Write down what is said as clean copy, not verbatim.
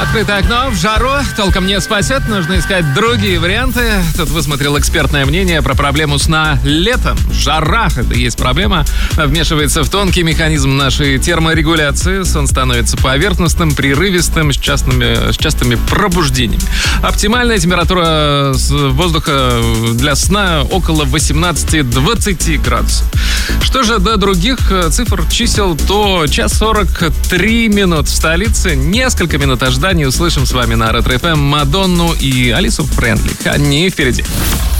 Открытое окно в жару толком не спасет, нужно искать другие варианты. Тут высмотрел экспертное мнение про проблему сна летом. Жара — это и есть проблема. Вмешивается в тонкий механизм нашей терморегуляции. Сон становится поверхностным, прерывистым, с частыми пробуждениями. Оптимальная температура воздуха для сна около 18-20 градусов. Что же до других цифр, чисел, то 1:43 в столице. Несколько минут ожидания. Услышим с вами на Ретро FM Мадонну и Алису Френдли. Они впереди.